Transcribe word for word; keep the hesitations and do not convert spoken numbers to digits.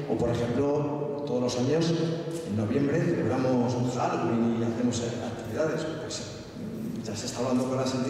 o por ejemplo, todos los años, en noviembre, celebramos Halloween y hacemos actividades. Pues ya se está hablando con las entidades